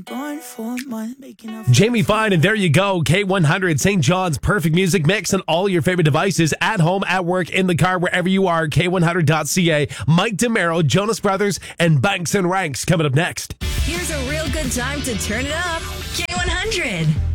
Jamie Fine, and there you go. K100, St. John's perfect music mix on all your favorite devices, at home, at work, in the car, wherever you are. K100.ca. Mike DeMero, Jonas Brothers, and Banks and Ranks coming up next. Here's a real good time to turn it up. K100.